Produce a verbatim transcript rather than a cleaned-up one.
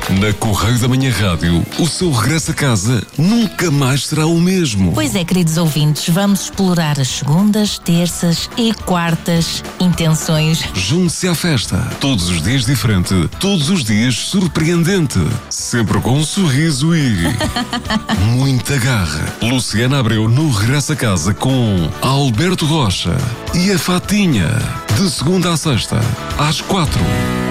Na Correio da Manhã Rádio, o seu regresso a casa nunca mais será o mesmo. Pois é, queridos ouvintes, vamos explorar as segundas, terças e quartas intenções. Junte-se à festa. Todos os dias diferente, todos os dias surpreendente. Sempre com um sorriso e muita garra. Luciana Abreu no regresso a casa com Alberto Rocha e a Fatinha. De segunda à sexta, às quatro.